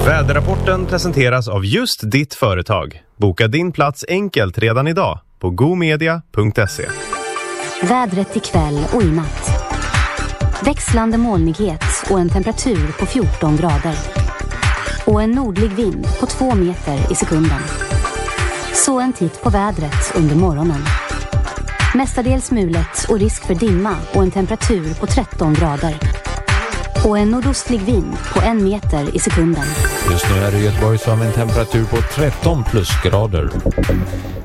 Väderrapporten presenteras av just ditt företag. Boka din plats enkelt redan idag på gomedia.se. Vädret ikväll och i natt. Växlande molnighet och en temperatur på 14 grader. Och en nordlig vind på 2 meter i sekunden. Så en titt på vädret under morgonen. Mestadels mulet och risk för dimma och en temperatur på 13 grader. Och en nordostlig vind på 1 meter i sekunden. Just nu är det Göteborg som har en temperatur på 13 plusgrader.